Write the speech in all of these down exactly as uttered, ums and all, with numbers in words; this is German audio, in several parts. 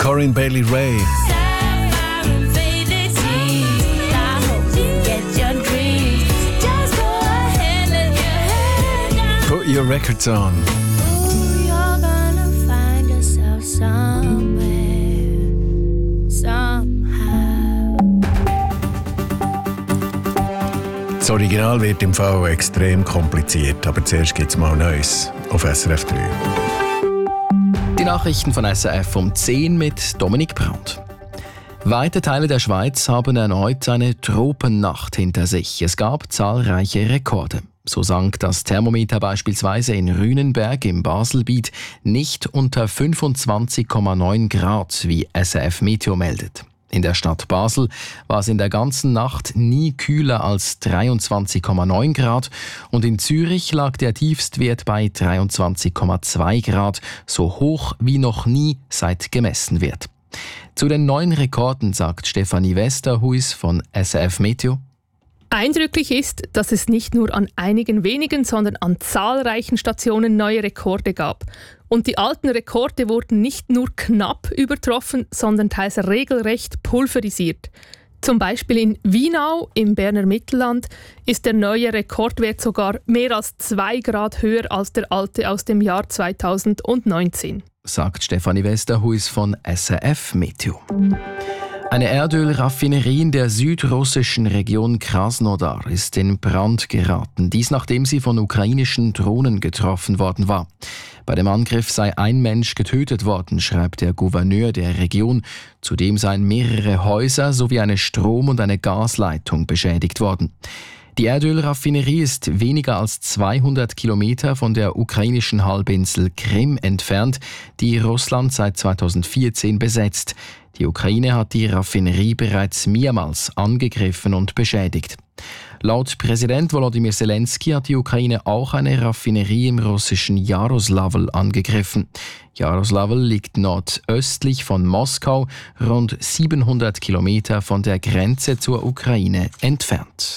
Corinne Bailey Rae. Put your records on. Das Original wird im Fall extrem kompliziert, aber zuerst gibt es mal Neues auf S R F drei. Die Nachrichten von S R F um zehn mit Dominik Brandt. Weite Teile der Schweiz haben erneut eine Tropennacht hinter sich. Es gab zahlreiche Rekorde. So sank das Thermometer beispielsweise in Rühnenberg im Baselbiet nicht unter fünfundzwanzig Komma neun Grad, wie S R F Meteo meldet. In der Stadt Basel war es in der ganzen Nacht nie kühler als dreiundzwanzig Komma neun Grad und in Zürich lag der Tiefstwert bei dreiundzwanzig Komma zwei Grad, so hoch wie noch nie seit gemessen wird. Zu den neuen Rekorden sagt Stefanie Westerhuis von S R F Meteo. Eindrücklich ist, dass es nicht nur an einigen wenigen, sondern an zahlreichen Stationen neue Rekorde gab. Und die alten Rekorde wurden nicht nur knapp übertroffen, sondern teils regelrecht pulverisiert. Zum Beispiel in Wienau im Berner Mittelland ist der neue Rekordwert sogar mehr als zwei Grad höher als der alte aus dem Jahr zweitausendneunzehn. Sagt Stefanie Westerhuis von S R F Meteo. Eine Erdölraffinerie in der südrussischen Region Krasnodar ist in Brand geraten. Dies nachdem sie von ukrainischen Drohnen getroffen worden war. Bei dem Angriff sei ein Mensch getötet worden, schreibt der Gouverneur der Region. Zudem seien mehrere Häuser sowie eine Strom- und eine Gasleitung beschädigt worden. Die Erdölraffinerie ist weniger als zweihundert Kilometer von der ukrainischen Halbinsel Krim entfernt, die Russland seit zweitausendvierzehn besetzt. Die Ukraine hat die Raffinerie bereits mehrmals angegriffen und beschädigt. Laut Präsident Volodymyr Zelensky hat die Ukraine auch eine Raffinerie im russischen Jaroslavl angegriffen. Jaroslavl liegt nordöstlich von Moskau, rund siebenhundert Kilometer von der Grenze zur Ukraine entfernt.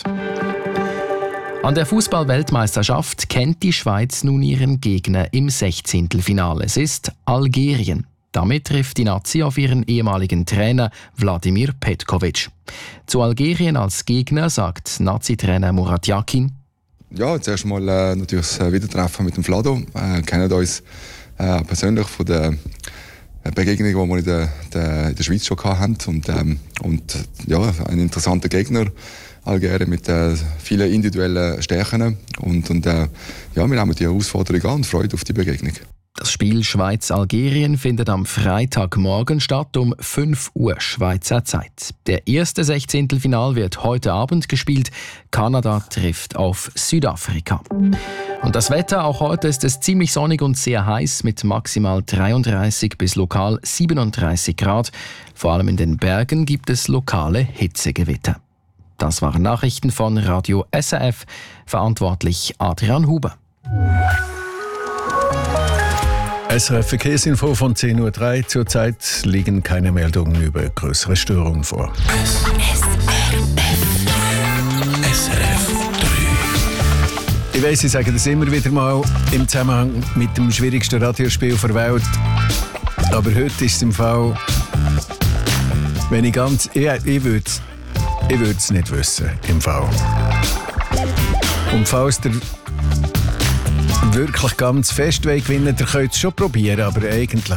An der Fußball-Weltmeisterschaft kennt die Schweiz nun ihren Gegner im Sechzehntelfinale. Es ist Algerien. Damit trifft die Nazi auf ihren ehemaligen Trainer Wladimir Petkovic. Zu Algerien als Gegner sagt Nazi-Trainer Murat Yakin: Ja, zuerst mal äh, natürlich das Wiedertreffen mit dem Vlado. Wir äh, kennen uns äh, persönlich von der Begegnung, die wir in der, der, in der Schweiz schon hatten. Und, ähm, und ja, ein interessanter Gegner. Algerien mit äh, vielen individuellen Stärken. Und, und äh, ja, wir nehmen die Herausforderung an und freuen auf die Begegnung. Das Spiel Schweiz-Algerien findet am Freitagmorgen statt um fünf Uhr Schweizer Zeit. Der erste Sechzehntelfinal wird heute Abend gespielt. Kanada trifft auf Südafrika. Und das Wetter, auch heute ist es ziemlich sonnig und sehr heiß mit maximal dreiunddreißig bis lokal siebenunddreißig Grad. Vor allem in den Bergen gibt es lokale Hitzegewitter. Das waren Nachrichten von Radio S R F, verantwortlich Adrian Huber. S R F Verkehrsinfo von zehn Uhr drei. Zurzeit liegen keine Meldungen über größere Störungen vor. S R F S R F drei. Ich weiss, ich sage das immer wieder mal im Zusammenhang mit dem schwierigsten Radiospiel der Welt. Aber heute ist es im Fall, wenn ich ganz... Ich, ich würde ich es nicht wissen, im Fall. Und falls der wirklich ganz fest gewinnen, dann könnt ihr es schon probieren, aber eigentlich...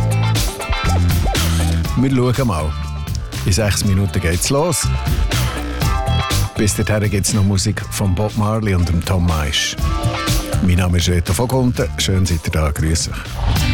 Wir schauen mal. In sechs Minuten geht's los. Bis dahin gibt es noch Musik von Bob Marley und dem Tom Maisch. Mein Name ist Reto Vogunten. Schön seid ihr da. Grüß euch.